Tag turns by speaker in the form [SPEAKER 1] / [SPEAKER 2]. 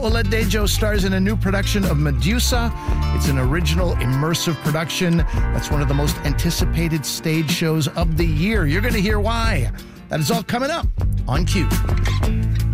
[SPEAKER 1] Oladejo stars in a new production of Medusa. It's an original immersive production. That's one of the most anticipated stage shows of the year. You're going to hear why. That is all coming up on Q.